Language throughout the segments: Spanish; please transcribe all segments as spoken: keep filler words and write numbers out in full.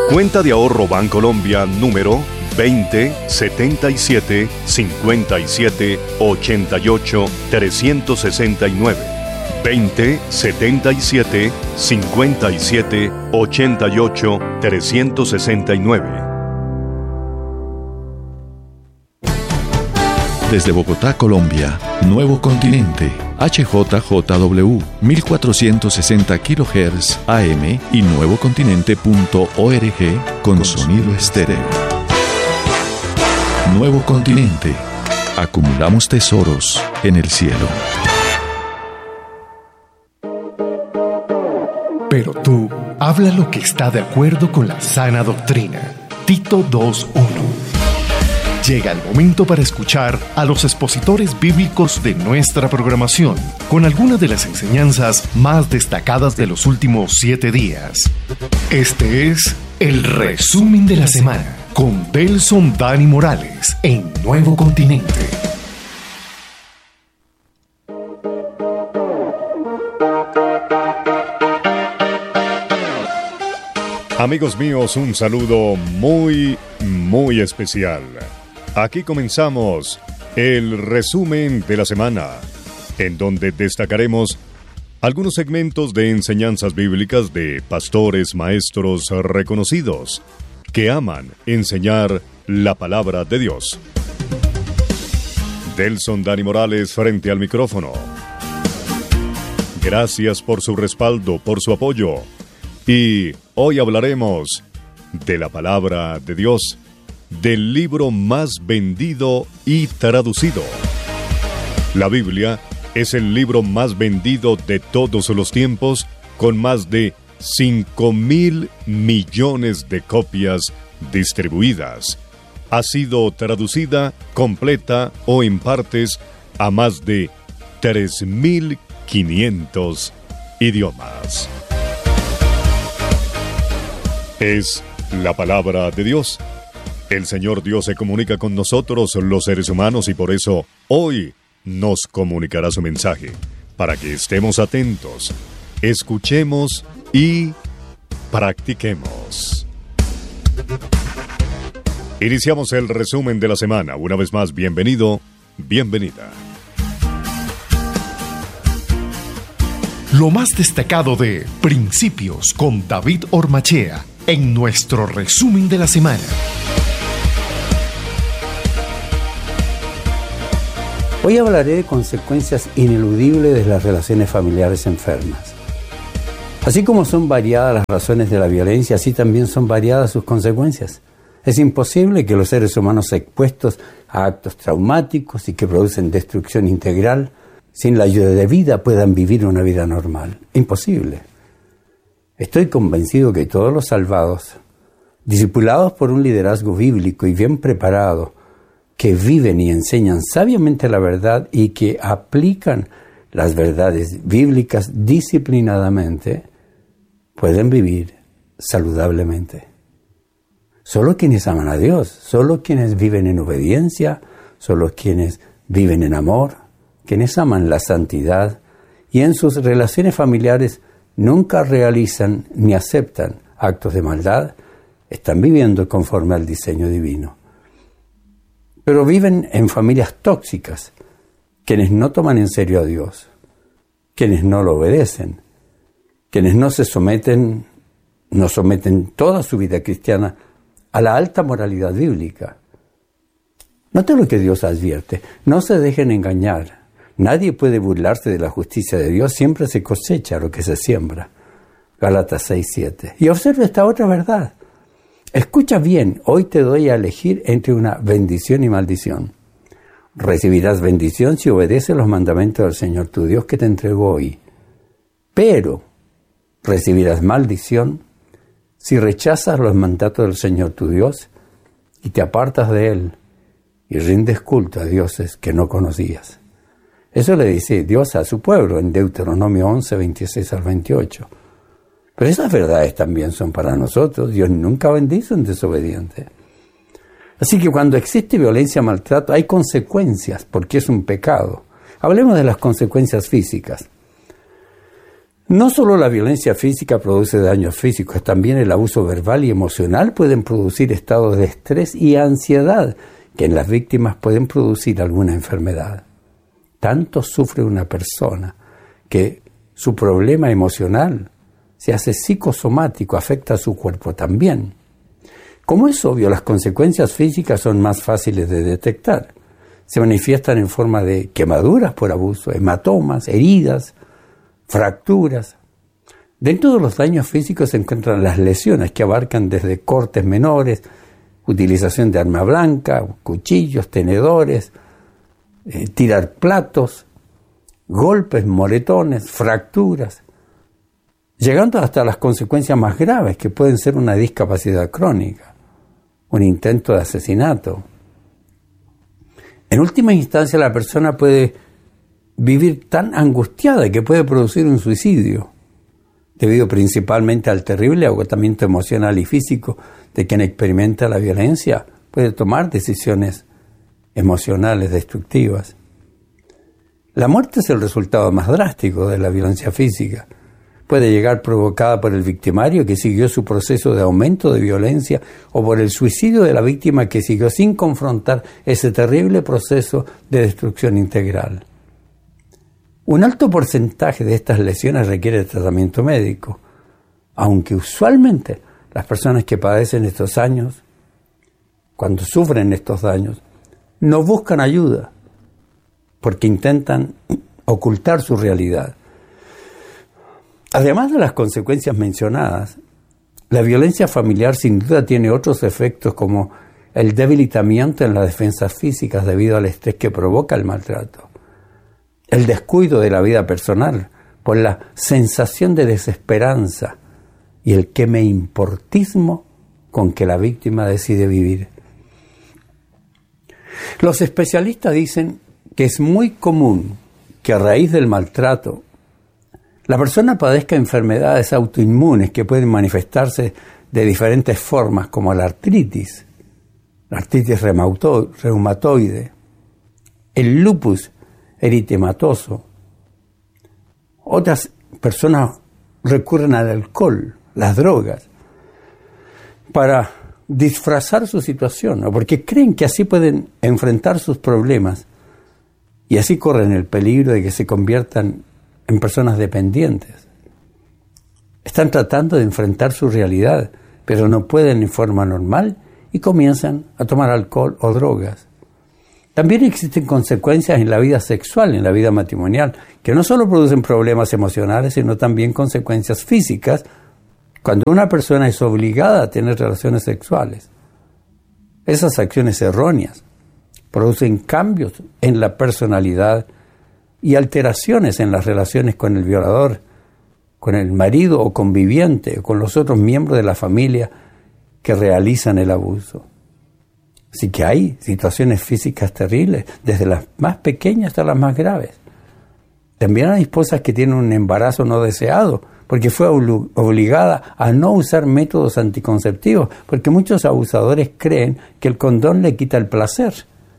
Cuenta de ahorro Bancolombia número veinte setenta y siete cincuenta y siete ochenta y ocho trescientos sesenta y nueve. veinte setenta y siete cincuenta y siete ochenta y ocho trescientos sesenta y nueve. Desde Bogotá, Colombia, Nuevo Continente, H J J W, mil cuatrocientos sesenta kilohertz A M y nuevocontinente punto org con sonido estéreo. Nuevo Continente. Acumulamos tesoros en el cielo. Pero tú, habla lo que está de acuerdo con la sana doctrina. Tito dos uno. Llega el momento para escuchar a los expositores bíblicos de nuestra programación, con algunas de las enseñanzas más destacadas de los últimos siete días. Este es el resumen de la semana, con Delson Dani Morales, en Nuevo Continente. Amigos míos, un saludo muy, muy especial. Aquí comenzamos el resumen de la semana, en donde destacaremos algunos segmentos de enseñanzas bíblicas de pastores, maestros reconocidos que aman enseñar la palabra de Dios. Delson Dani Morales frente al micrófono. Gracias por su respaldo, por su apoyo. Y hoy hablaremos de la palabra de Dios, del libro más vendido y traducido. La Biblia es el libro más vendido de todos los tiempos, con más de cinco mil millones de copias distribuidas. Ha sido traducida completa o en partes a más de tres mil quinientos idiomas. Es la palabra de Dios. El Señor Dios se comunica con nosotros, los seres humanos, y por eso hoy nos comunicará su mensaje, para que estemos atentos, escuchemos y practiquemos. Iniciamos el resumen de la semana. Una vez más, bienvenido, bienvenida. Lo más destacado de Principios con David Ormachea, en nuestro resumen de la semana. Hoy hablaré de consecuencias ineludibles de las relaciones familiares enfermas. Así como son variadas las razones de la violencia, así también son variadas sus consecuencias. Es imposible que los seres humanos expuestos a actos traumáticos y que producen destrucción integral, sin la ayuda de vida, puedan vivir una vida normal. Imposible. Estoy convencido que todos los salvados, discipulados por un liderazgo bíblico y bien preparado, que viven y enseñan sabiamente la verdad y que aplican las verdades bíblicas disciplinadamente, pueden vivir saludablemente. Solo quienes aman a Dios, solo quienes viven en obediencia, solo quienes viven en amor, quienes aman la santidad y en sus relaciones familiares nunca realizan ni aceptan actos de maldad, están viviendo conforme al diseño divino. Pero viven en familias tóxicas, quienes no toman en serio a Dios, quienes no lo obedecen, quienes no se someten, no someten toda su vida cristiana a la alta moralidad bíblica. Note lo que Dios advierte: no se dejen engañar. Nadie puede burlarse de la justicia de Dios, siempre se cosecha lo que se siembra. Gálatas seis siete. Y observe esta otra verdad. Escucha bien, hoy te doy a elegir entre una bendición y maldición. Recibirás bendición si obedeces los mandamientos del Señor tu Dios que te entregó hoy. Pero recibirás maldición si rechazas los mandatos del Señor tu Dios y te apartas de Él y rindes culto a dioses que no conocías. Eso le dice Dios a su pueblo en Deuteronomio once, veintiséis al veintiocho. Pero esas verdades también son para nosotros. Dios nunca bendice a un desobediente. Así que cuando existe violencia, maltrato, hay consecuencias, porque es un pecado. Hablemos de las consecuencias físicas. No solo la violencia física produce daños físicos, también el abuso verbal y emocional pueden producir estados de estrés y ansiedad que en las víctimas pueden producir alguna enfermedad. Tanto sufre una persona que su problema emocional se hace psicosomático, afecta a su cuerpo también. Como es obvio, las consecuencias físicas son más fáciles de detectar. Se manifiestan en forma de quemaduras por abuso, hematomas, heridas, fracturas. Dentro de los daños físicos se encuentran las lesiones que abarcan desde cortes menores, utilización de arma blanca, cuchillos, tenedores, eh, tirar platos, golpes, moretones, fracturas, llegando hasta las consecuencias más graves que pueden ser una discapacidad crónica, un intento de asesinato. En última instancia, la persona puede vivir tan angustiada que puede producir un suicidio, debido principalmente al terrible agotamiento emocional y físico de quien experimenta la violencia, puede tomar decisiones emocionales destructivas. La muerte es el resultado más drástico de la violencia física. Puede llegar provocada por el victimario que siguió su proceso de aumento de violencia o por el suicidio de la víctima que siguió sin confrontar ese terrible proceso de destrucción integral. Un alto porcentaje de estas lesiones requiere tratamiento médico, aunque usualmente las personas que padecen estos daños, cuando sufren estos daños, no buscan ayuda porque intentan ocultar su realidad. Además de las consecuencias mencionadas, la violencia familiar sin duda tiene otros efectos como el debilitamiento en las defensas físicas debido al estrés que provoca el maltrato, el descuido de la vida personal por la sensación de desesperanza y el que me importismo con que la víctima decide vivir. Los especialistas dicen que es muy común que a raíz del maltrato la persona padezca enfermedades autoinmunes que pueden manifestarse de diferentes formas, como la artritis, la artritis reumatoide, el lupus eritematoso. Otras personas recurren al alcohol, las drogas, para disfrazar su situación, ¿no? Porque creen que así pueden enfrentar sus problemas y así corren el peligro de que se conviertan en personas dependientes. Están tratando de enfrentar su realidad, pero no pueden en forma normal y comienzan a tomar alcohol o drogas. También existen consecuencias en la vida sexual, en la vida matrimonial, que no solo producen problemas emocionales, sino también consecuencias físicas cuando una persona es obligada a tener relaciones sexuales. Esas acciones erróneas producen cambios en la personalidad y alteraciones en las relaciones con el violador, con el marido o conviviente, o con los otros miembros de la familia que realizan el abuso. Así que hay situaciones físicas terribles, desde las más pequeñas hasta las más graves. También hay esposas que tienen un embarazo no deseado, porque fue obligada a no usar métodos anticonceptivos, porque muchos abusadores creen que el condón le quita el placer.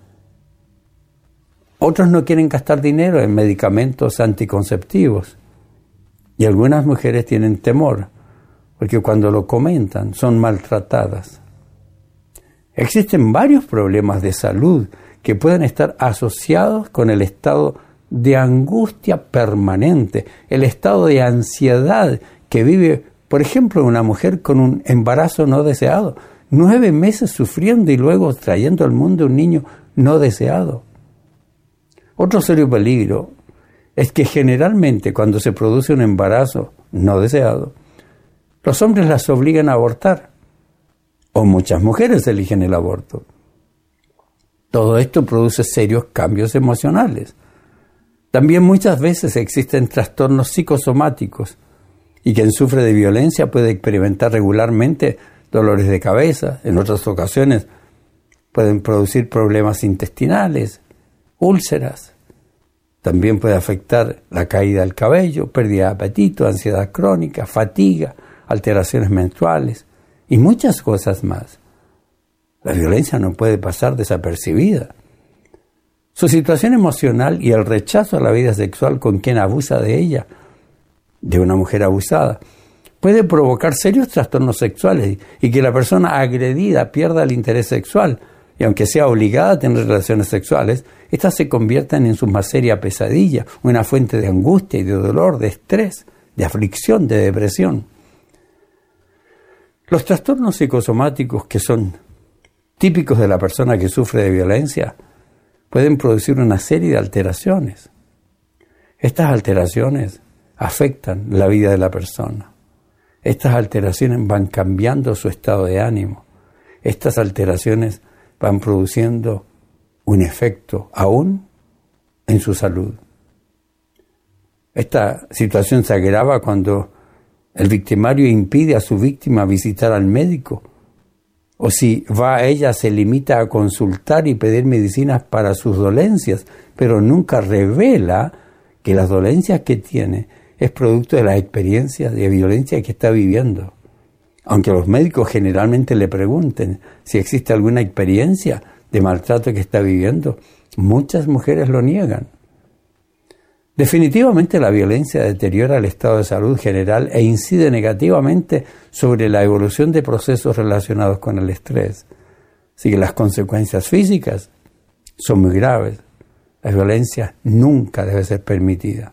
Otros no quieren gastar dinero en medicamentos anticonceptivos. Y algunas mujeres tienen temor, porque cuando lo comentan son maltratadas. Existen varios problemas de salud que pueden estar asociados con el estado de angustia permanente, el estado de ansiedad que vive, por ejemplo, una mujer con un embarazo no deseado, nueve meses sufriendo y luego trayendo al mundo un niño no deseado. Otro serio peligro es que generalmente cuando se produce un embarazo no deseado, los hombres las obligan a abortar, o muchas mujeres eligen el aborto. Todo esto produce serios cambios emocionales. También muchas veces existen trastornos psicosomáticos y quien sufre de violencia puede experimentar regularmente dolores de cabeza. En otras ocasiones pueden producir problemas intestinales, úlceras. También puede afectar la caída del cabello, pérdida de apetito, ansiedad crónica, fatiga, alteraciones menstruales y muchas cosas más. La violencia no puede pasar desapercibida. Su situación emocional y el rechazo a la vida sexual con quien abusa de ella de una mujer abusada, puede provocar serios trastornos sexuales y que la persona agredida pierda el interés sexual, y aunque sea obligada a tener relaciones sexuales, estas se conviertan en su más seria pesadilla, una fuente de angustia y de dolor, de estrés, de aflicción, de depresión. Los trastornos psicosomáticos, que son típicos de la persona que sufre de violencia, pueden producir una serie de alteraciones. Estas alteraciones afectan la vida de la persona. Estas alteraciones van cambiando su estado de ánimo. Estas alteraciones van produciendo un efecto aún en su salud. Esta situación se agrava cuando el victimario impide a su víctima visitar al médico, o si va a ella se limita a consultar y pedir medicinas para sus dolencias, pero nunca revela que las dolencias que tiene es producto de las experiencias de violencia que está viviendo. Aunque los médicos generalmente le pregunten si existe alguna experiencia de maltrato que está viviendo, muchas mujeres lo niegan. Definitivamente la violencia deteriora el estado de salud general e incide negativamente sobre la evolución de procesos relacionados con el estrés. Así que las consecuencias físicas son muy graves. La violencia nunca debe ser permitida.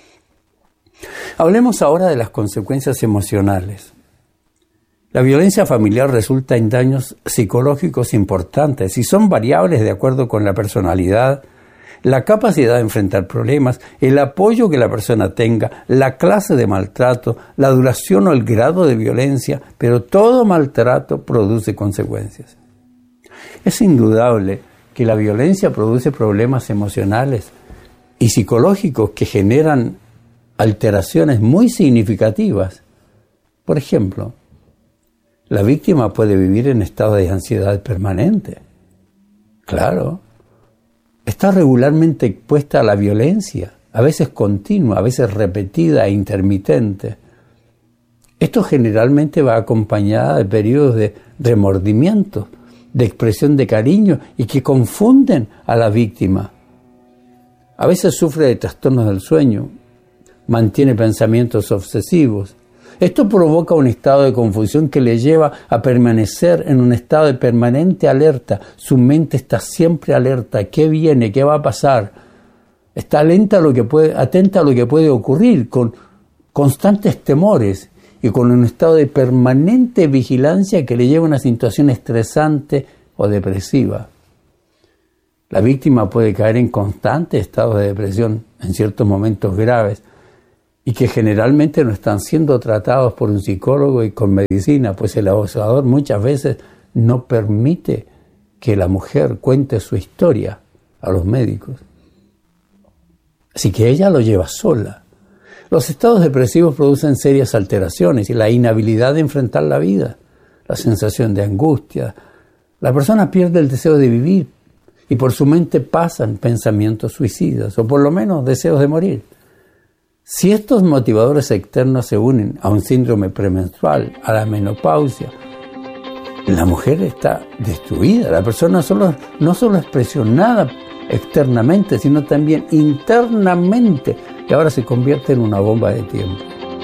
Hablemos ahora de las consecuencias emocionales. La violencia familiar resulta en daños psicológicos importantes y son variables de acuerdo con la personalidad, la capacidad de enfrentar problemas, el apoyo que la persona tenga, la clase de maltrato, la duración o el grado de violencia, pero todo maltrato produce consecuencias. Es indudable que la violencia produce problemas emocionales y psicológicos que generan alteraciones muy significativas. Por ejemplo, la víctima puede vivir en estado de ansiedad permanente. Claro. Está regularmente expuesta a la violencia, a veces continua, a veces repetida e intermitente. Esto generalmente va acompañado de periodos de remordimiento, de expresión de cariño y que confunden a la víctima. A veces sufre de trastornos del sueño, mantiene pensamientos obsesivos. Esto provoca un estado de confusión que le lleva a permanecer en un estado de permanente alerta. Su mente está siempre alerta. ¿Qué viene? ¿Qué va a pasar? Está atenta a lo que puede, atenta a lo que puede ocurrir, con constantes temores y con un estado de permanente vigilancia que le lleva a una situación estresante o depresiva. La víctima puede caer en constantes estados de depresión en ciertos momentos graves, y que generalmente no están siendo tratados por un psicólogo y con medicina, pues el abusador muchas veces no permite que la mujer cuente su historia a los médicos. Así que ella lo lleva sola. Los estados depresivos producen serias alteraciones y la inhabilidad de enfrentar la vida, la sensación de angustia. La persona pierde el deseo de vivir y por su mente pasan pensamientos suicidas o por lo menos deseos de morir. Si estos motivadores externos se unen a un síndrome premenstrual, a la menopausia, la mujer está destruida. La persona solo, no solo es presionada externamente, sino también internamente, y ahora se convierte en una bomba de tiempo.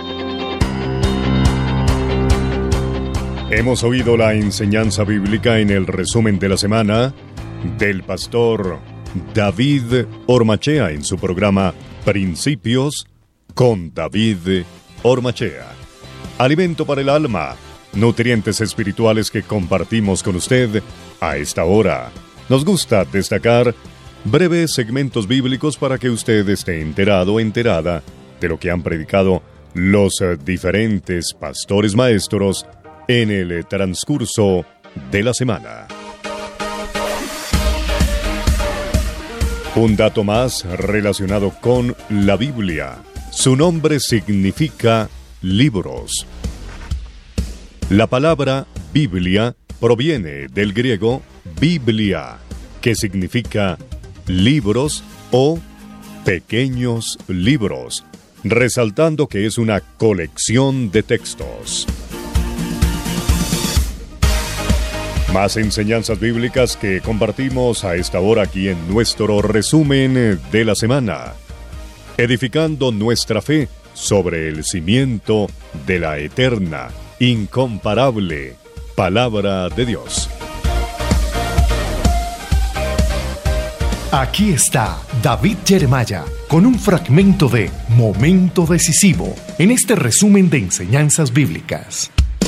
Hemos oído la enseñanza bíblica en el resumen de la semana del pastor David Ormachea en su programa Principios con David Ormachea. Alimento para el alma, nutrientes espirituales que compartimos con usted a esta hora. Nos gusta destacar breves segmentos bíblicos para que usted esté enterado o enterada de lo que han predicado los diferentes pastores maestros en el transcurso de la semana. Un dato más relacionado con la Biblia. Su nombre significa libros. La palabra Biblia proviene del griego biblia, que significa libros o pequeños libros, resaltando que es una colección de textos. Más enseñanzas bíblicas que compartimos a esta hora aquí en nuestro resumen de la semana. Edificando nuestra fe sobre el cimiento de la eterna, incomparable Palabra de Dios. Aquí está David Jeremiah con un fragmento de Momento Decisivo en este resumen de enseñanzas bíblicas.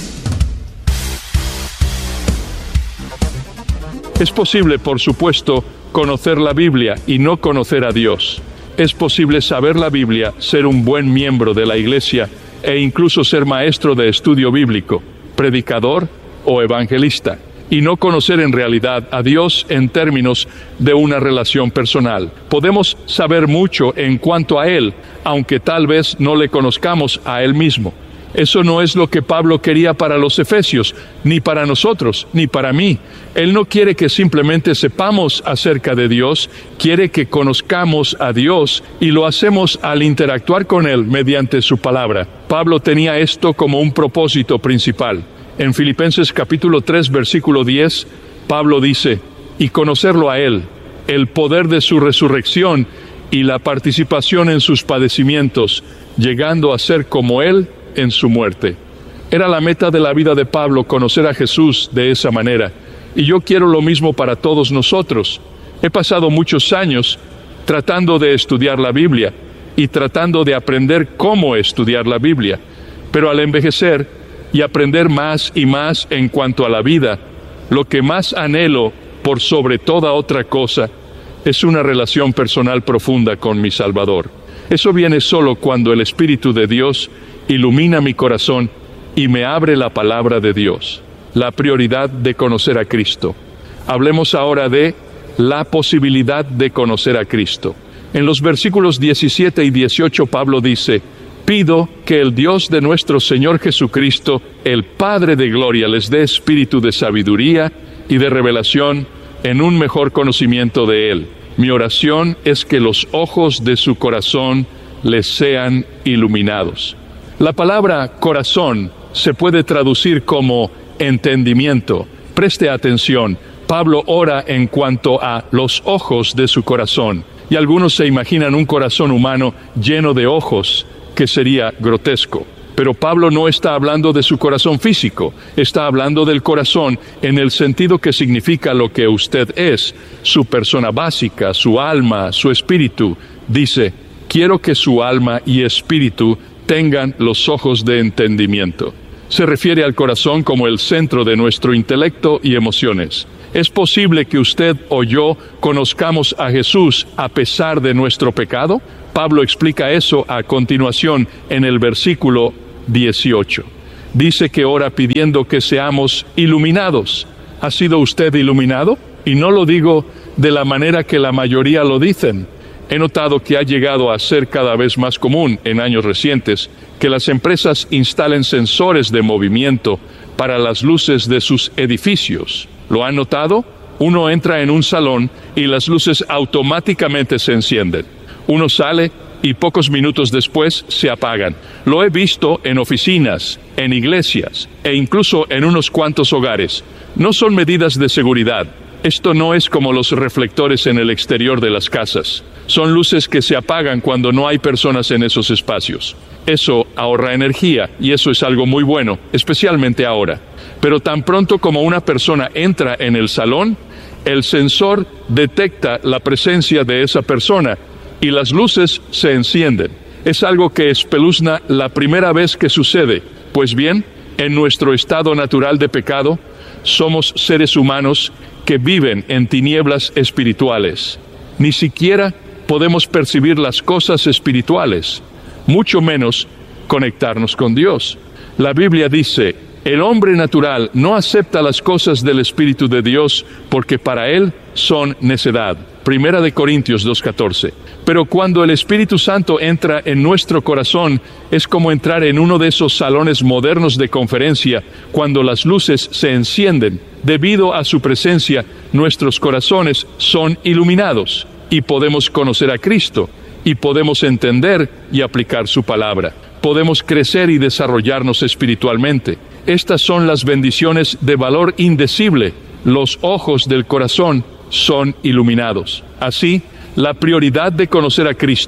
Es posible, por supuesto, conocer la Biblia y no conocer a Dios. Es posible saber la Biblia, ser un buen miembro de la Iglesia e incluso ser maestro de estudio bíblico, predicador o evangelista, y no conocer en realidad a Dios en términos de una relación personal. Podemos saber mucho en cuanto a Él, aunque tal vez no le conozcamos a Él mismo. Eso no es lo que Pablo quería para los efesios, ni para nosotros, ni para mí. Él no quiere que simplemente sepamos acerca de Dios, quiere que conozcamos a Dios, y lo hacemos al interactuar con Él mediante su palabra. Pablo tenía esto como un propósito principal. En Filipenses capítulo tres, versículo diez, Pablo dice, y conocerlo a Él, el poder de su resurrección y la participación en sus padecimientos, llegando a ser como Él en su muerte. Era la meta de la vida de Pablo conocer a Jesús de esa manera, y yo quiero lo mismo para todos nosotros. He pasado muchos años tratando de estudiar la Biblia y tratando de aprender cómo estudiar la Biblia, pero al envejecer y aprender más y más en cuanto a la vida, lo que más anhelo por sobre toda otra cosa es una relación personal profunda con mi Salvador. Eso viene solo cuando el Espíritu de Dios ilumina mi corazón y me abre la palabra de Dios. La prioridad de conocer a Cristo. Hablemos ahora de la posibilidad de conocer a Cristo. En los versículos diecisiete y dieciocho Pablo dice, pido que el Dios de nuestro Señor Jesucristo, el Padre de gloria, les dé espíritu de sabiduría y de revelación en un mejor conocimiento de Él. Mi oración es que los ojos de su corazón les sean iluminados. La palabra corazón se puede traducir como entendimiento. Preste atención, Pablo ora en cuanto a los ojos de su corazón, y algunos se imaginan un corazón humano lleno de ojos, que sería grotesco. Pero Pablo no está hablando de su corazón físico, está hablando del corazón en el sentido que significa lo que usted es, su persona básica, su alma, su espíritu. Dice, quiero que su alma y espíritu tengan los ojos de entendimiento. Se refiere al corazón como el centro de nuestro intelecto y emociones. ¿Es posible que usted o yo conozcamos a Jesús a pesar de nuestro pecado? Pablo explica eso a continuación en el versículo dieciocho. Dice que ora pidiendo que seamos iluminados. ¿Ha sido usted iluminado? Y no lo digo de la manera que la mayoría lo dicen. He notado que ha llegado a ser cada vez más común en años recientes que las empresas instalen sensores de movimiento para las luces de sus edificios. ¿Lo han notado? Uno entra en un salón y las luces automáticamente se encienden. Uno sale y pocos minutos después se apagan. Lo he visto en oficinas, en iglesias e incluso en unos cuantos hogares. No son medidas de seguridad. Esto no es como los reflectores en el exterior de las casas. Son luces que se apagan cuando no hay personas en esos espacios. Eso ahorra energía y eso es algo muy bueno, especialmente ahora. Pero tan pronto como una persona entra en el salón, el sensor detecta la presencia de esa persona y las luces se encienden. Es algo que espeluzna la primera vez que sucede. Pues bien, en nuestro estado natural de pecado, somos seres humanos que viven en tinieblas espirituales. Ni siquiera podemos percibir las cosas espirituales, mucho menos conectarnos con Dios. La Biblia dice, el hombre natural no acepta las cosas del Espíritu de Dios porque para él son necedad. Primera de Corintios dos catorce. Pero cuando el Espíritu Santo entra en nuestro corazón, es como entrar en uno de esos salones modernos de conferencia, cuando las luces se encienden. Debido a su presencia, nuestros corazones son iluminados y podemos conocer a Cristo y podemos entender y aplicar su palabra. Podemos crecer y desarrollarnos espiritualmente. Estas son las bendiciones de valor indecible. Los ojos del corazón son iluminados. Así, la prioridad de conocer a Cristo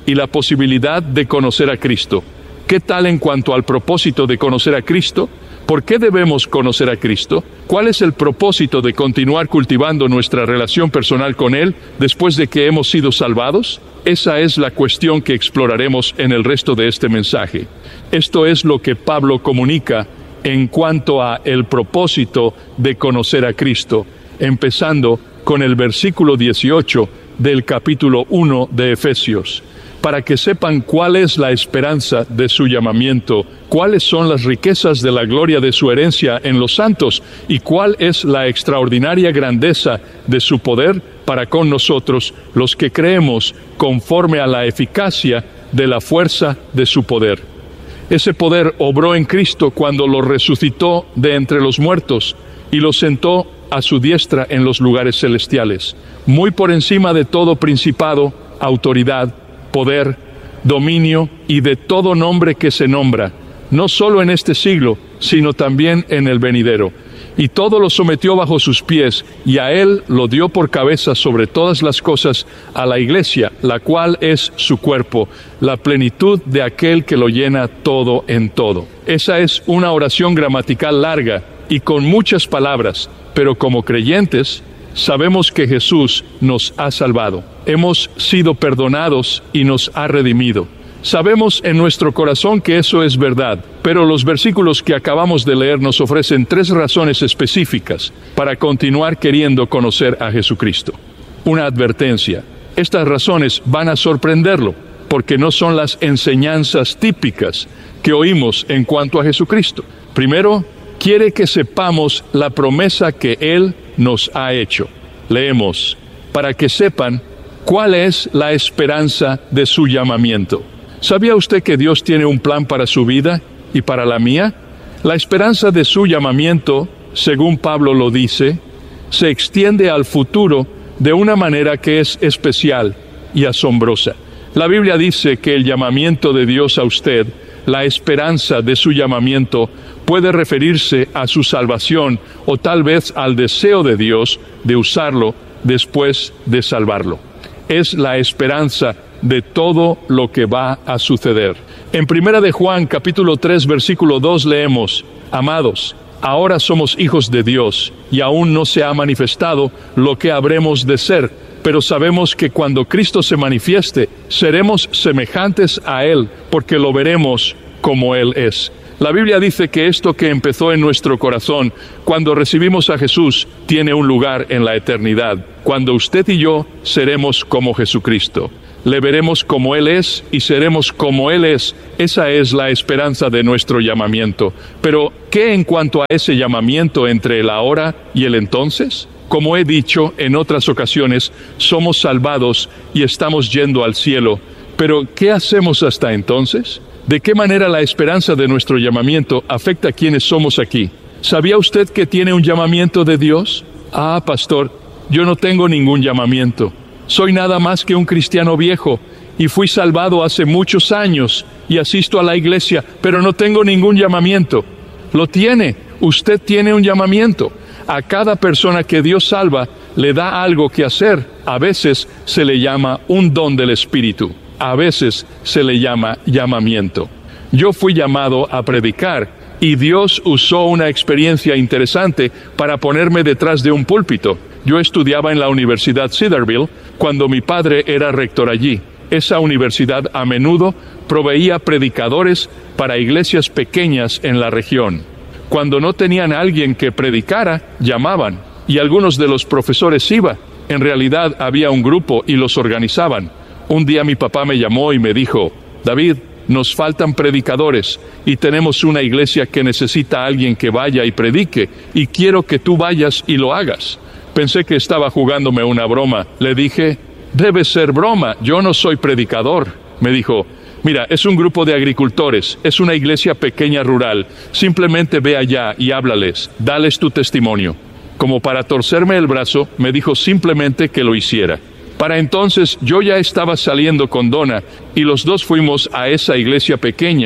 y la posibilidad de conocer a Cristo. ¿Qué tal en cuanto al propósito de conocer a Cristo? ¿Por qué debemos conocer a Cristo? ¿Cuál es el propósito de continuar cultivando nuestra relación personal con Él después de que hemos sido salvados? Esa es la cuestión que exploraremos en el resto de este mensaje. Esto es lo que Pablo comunica en cuanto a el propósito de conocer a Cristo, empezando con el versículo dieciocho del capítulo uno de Efesios. Para que sepan cuál es la esperanza de su llamamiento, cuáles son las riquezas de la gloria de su herencia en los santos, y cuál es la extraordinaria grandeza de su poder para con nosotros, los que creemos, conforme a la eficacia de la fuerza de su poder. Ese poder obró en Cristo cuando lo resucitó de entre los muertos y lo sentó a su diestra en los lugares celestiales, muy por encima de todo principado, autoridad, poder, dominio y de todo nombre que se nombra, no solo en este siglo, sino también en el venidero. Y todo lo sometió bajo sus pies, y a él lo dio por cabeza sobre todas las cosas a la iglesia, la cual es su cuerpo, la plenitud de aquel que lo llena todo en todo. Esa es una oración gramatical larga y con muchas palabras, pero como creyentes, sabemos que Jesús nos ha salvado. Hemos sido perdonados y nos ha redimido. Sabemos en nuestro corazón que eso es verdad, pero los versículos que acabamos de leer nos ofrecen tres razones específicas para continuar queriendo conocer a Jesucristo. Una advertencia: estas razones van a sorprenderlo, porque no son las enseñanzas típicas que oímos en cuanto a Jesucristo. Primero, quiere que sepamos la promesa que Él nos ha hecho. Leemos: para que sepan cuál es la esperanza de su llamamiento. ¿Sabía usted que Dios tiene un plan para su vida y para la mía? La esperanza de su llamamiento, según Pablo lo dice, se extiende al futuro de una manera que es especial y asombrosa. La Biblia dice que el llamamiento de Dios a usted, la esperanza de su llamamiento, puede referirse a su salvación o tal vez al deseo de Dios de usarlo después de salvarlo. Es la esperanza de todo lo que va a suceder. En Primera de Juan, capítulo tres, versículo dos, leemos: amados, ahora somos hijos de Dios, y aún no se ha manifestado lo que habremos de ser, pero sabemos que cuando Cristo se manifieste, seremos semejantes a Él, porque lo veremos como Él es. La Biblia dice que esto que empezó en nuestro corazón cuando recibimos a Jesús tiene un lugar en la eternidad, cuando usted y yo seremos como Jesucristo. Le veremos como Él es y seremos como Él es. Esa es la esperanza de nuestro llamamiento. Pero, ¿qué en cuanto a ese llamamiento entre el ahora y el entonces? Como he dicho en otras ocasiones, somos salvados y estamos yendo al cielo. Pero, ¿qué hacemos hasta entonces? ¿De qué manera la esperanza de nuestro llamamiento afecta a quienes somos aquí? ¿Sabía usted que tiene un llamamiento de Dios? Ah, pastor, yo no tengo ningún llamamiento. Soy nada más que un cristiano viejo y fui salvado hace muchos años y asisto a la iglesia, pero no tengo ningún llamamiento. Lo tiene, usted tiene un llamamiento. A cada persona que Dios salva le da algo que hacer. A veces se le llama un don del Espíritu. A veces se le llama llamamiento. Yo fui llamado a predicar y Dios usó una experiencia interesante para ponerme detrás de un púlpito. Yo estudiaba en la Universidad Cedarville cuando mi padre era rector allí. Esa universidad a menudo proveía predicadores para iglesias pequeñas en la región. Cuando no tenían a alguien que predicara, llamaban, y algunos de los profesores iban. En realidad había un grupo y los organizaban. Un día mi papá me llamó y me dijo: David, nos faltan predicadores y tenemos una iglesia que necesita a alguien que vaya y predique, y quiero que tú vayas y lo hagas. Pensé que estaba jugándome una broma. Le dije: debe ser broma, yo no soy predicador. Me dijo: mira, es un grupo de agricultores, es una iglesia pequeña rural, simplemente ve allá y háblales, dales tu testimonio. Como para torcerme el brazo, me dijo simplemente que lo hiciera. Para entonces yo ya estaba saliendo con Donna y los dos fuimos a esa iglesia pequeña.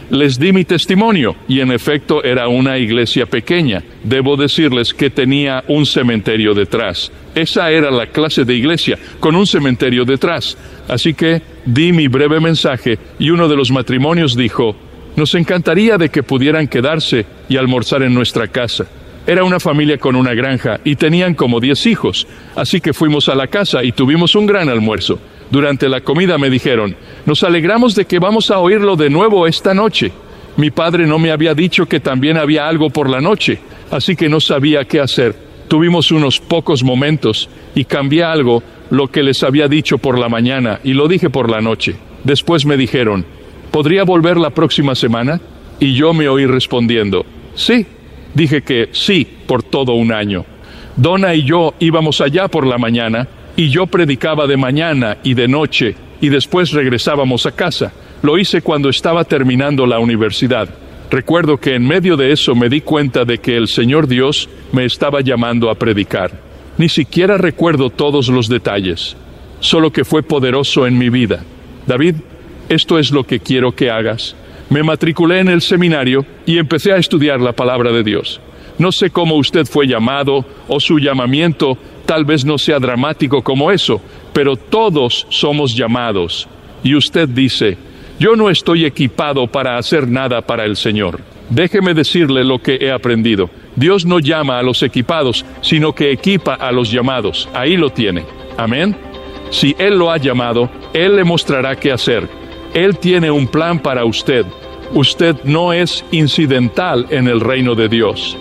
Les di mi testimonio y en efecto era una iglesia pequeña. Debo decirles que tenía un cementerio detrás. Esa era la clase de iglesia, con un cementerio detrás. Así que di mi breve mensaje y uno de los matrimonios dijo: nos encantaría de que pudieran quedarse y almorzar en nuestra casa. Era una familia con una granja y tenían como diez hijos. Así que fuimos a la casa y tuvimos un gran almuerzo. Durante la comida me dijeron: nos alegramos de que vamos a oírlo de nuevo esta noche. Mi padre no me había dicho que también había algo por la noche, así que no sabía qué hacer. Tuvimos unos pocos momentos y cambié algo, lo que les había dicho por la mañana, y lo dije por la noche. Después me dijeron: ¿podría volver la próxima semana? Y yo me oí respondiendo: sí. Dije que sí por todo un año. Donna y yo íbamos allá por la mañana, y yo predicaba de mañana y de noche, y después regresábamos a casa. Lo hice cuando estaba terminando la universidad. Recuerdo que en medio de eso me di cuenta de que el Señor Dios me estaba llamando a predicar. Ni siquiera recuerdo todos los detalles, solo que fue poderoso en mi vida. David, esto es lo que quiero que hagas. Me matriculé en el seminario y empecé a estudiar la palabra de Dios. No sé cómo usted fue llamado o su llamamiento tal vez no sea dramático como eso, pero todos somos llamados. Y usted dice: yo no estoy equipado para hacer nada para el Señor. Déjeme decirle lo que he aprendido. Dios no llama a los equipados, sino que equipa a los llamados. Ahí lo tiene. Amén. Si Él lo ha llamado, Él le mostrará qué hacer. Él tiene un plan para usted. Usted no es incidental en el reino de Dios.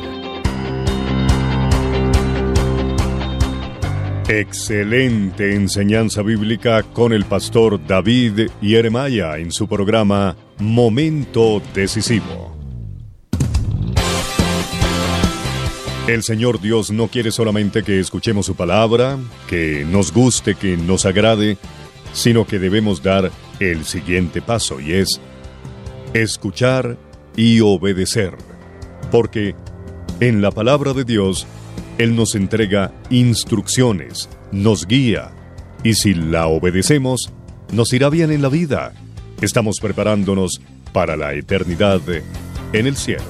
Excelente enseñanza bíblica con el pastor David Jeremiah en su programa Momento Decisivo. El Señor Dios no quiere solamente que escuchemos su palabra, que nos guste, que nos agrade, sino que debemos dar el siguiente paso, y es escuchar y obedecer. Porque en la palabra de Dios, Él nos entrega instrucciones, nos guía, y si la obedecemos, nos irá bien en la vida. Estamos preparándonos para la eternidad en el cielo.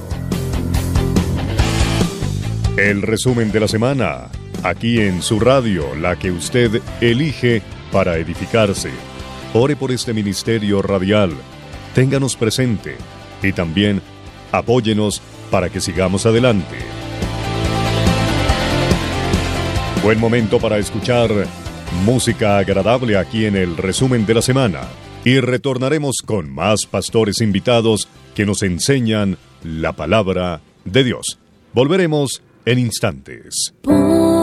El resumen de la semana, aquí en su radio, la que usted elige para edificarse. Ore por este ministerio radial, ténganos presente y también apóyenos para que sigamos adelante. Buen momento para escuchar música agradable aquí en el resumen de la semana, y retornaremos con más pastores invitados que nos enseñan la palabra de Dios. Volveremos en instantes.